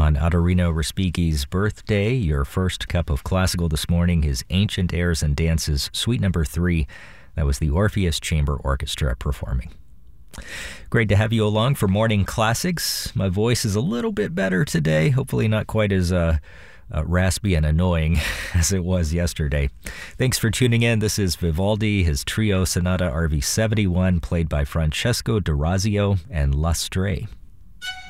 On Adorino Respighi's birthday, your first cup of classical this morning is Ancient Airs and Dances, Suite Number 3. That was the Orpheus Chamber Orchestra performing. Great to have you along for Morning Classics. My voice is a little bit better today, hopefully not quite as raspy and annoying as it was yesterday. Thanks for tuning in. This is Vivaldi, his trio Sonata RV 71, played by Francesco D'Orazio and Lastre.